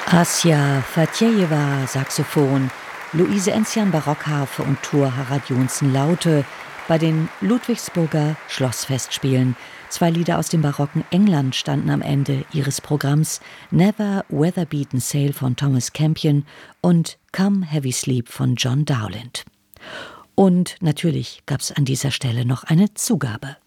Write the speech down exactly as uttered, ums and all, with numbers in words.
Asia Fatjejewa, Saxophon, Luise Enzian, Barockharfe und Thor Harald Johnsen, Laute bei den Ludwigsburger Schlossfestspielen. Zwei Lieder aus dem barocken England standen am Ende ihres Programms: Never Weather-Beaten Sail von Thomas Campion und Come Heavy Sleep von John Dowland. Und natürlich gab es an dieser Stelle noch eine Zugabe.